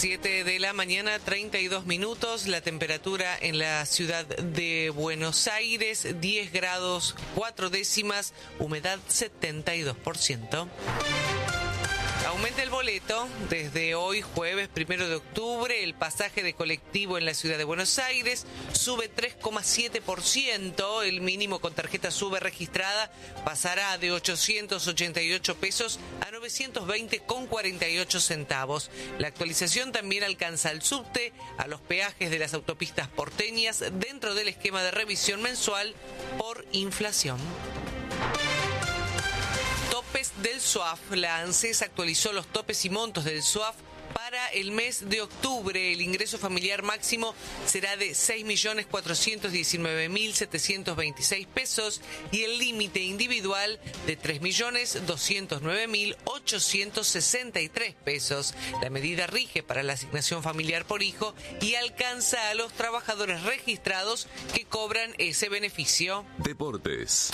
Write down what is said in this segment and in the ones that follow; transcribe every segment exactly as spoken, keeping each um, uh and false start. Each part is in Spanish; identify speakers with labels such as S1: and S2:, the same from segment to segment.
S1: siete de la mañana, treinta y dos minutos. La temperatura en la ciudad de Buenos Aires, diez grados, cuatro décimas, humedad setenta y dos por ciento. Aumenta el boleto desde hoy, jueves primero de octubre. El pasaje de colectivo en la ciudad de Buenos Aires sube tres coma siete por ciento. El mínimo con tarjeta SUBE registrada pasará de ochocientos ochenta y ocho pesos a novecientos veinte con cuarenta y ocho centavos. La actualización también alcanza al subte, a los peajes de las autopistas porteñas dentro del esquema de revisión mensual por inflación. Topes del S U A F. La ANSES actualizó los topes y montos del S U A F para el mes de octubre. El ingreso familiar máximo será de seis millones cuatrocientos diecinueve mil setecientos veintiséis pesos y el límite individual de tres millones doscientos nueve mil ochocientos sesenta y tres pesos. La medida rige para la asignación familiar por hijo y alcanza a los trabajadores registrados que cobran ese beneficio.
S2: Deportes.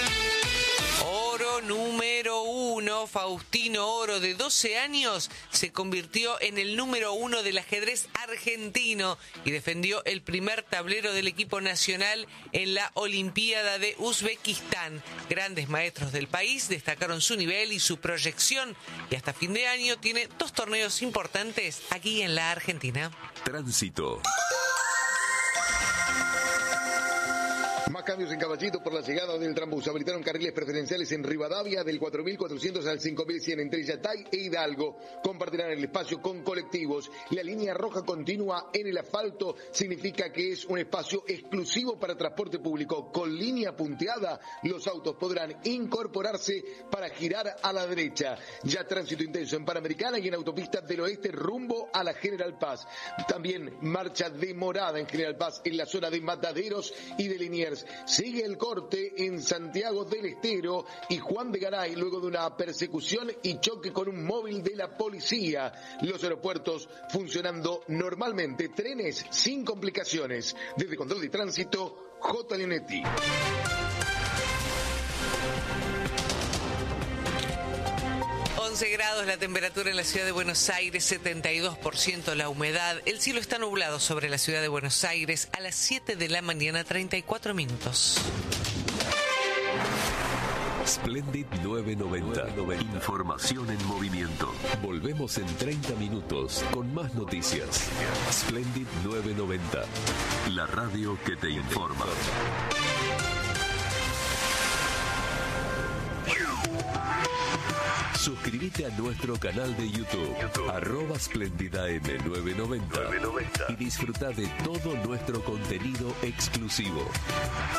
S1: Oro número uno, Faustino Oro, de doce años, se convirtió en el número uno del ajedrez argentino y defendió el primer tablero del equipo nacional en la Olimpiada de Uzbekistán. Grandes maestros del país destacaron su nivel y su proyección y hasta fin de año tiene dos torneos importantes aquí en la Argentina.
S2: Tránsito.
S3: Más cambios en Caballito por la llegada del Trambús. Habilitaron carriles preferenciales en Rivadavia del cuatro mil cuatrocientos al cinco mil cien entre Yatay e Hidalgo. Compartirán el espacio con colectivos. La línea roja continua en el asfalto significa que es un espacio exclusivo para transporte público. Con línea punteada, los autos podrán incorporarse para girar a la derecha. Ya tránsito intenso en Panamericana y en Autopista del Oeste rumbo a la General Paz. También marcha demorada en General Paz en la zona de Mataderos y de Liniers. Sigue el corte en Santiago del Estero y Juan de Garay luego de una persecución y choque con un móvil de la policía. Los aeropuertos funcionando normalmente, trenes sin complicaciones. Desde Control de Tránsito, J. Leonetti.
S1: once grados la temperatura en la ciudad de Buenos Aires, setenta y dos por ciento la humedad. El cielo está nublado sobre la ciudad de Buenos Aires a las siete de la mañana, treinta y cuatro minutos.
S2: Splendid nueve noventa. Información en movimiento. Volvemos en treinta minutos con más noticias. Splendid nueve noventa. La radio que te informa. Suscríbete a nuestro canal de YouTube, YouTube. arroba Splendida M nueve noventa y disfruta de todo nuestro contenido exclusivo.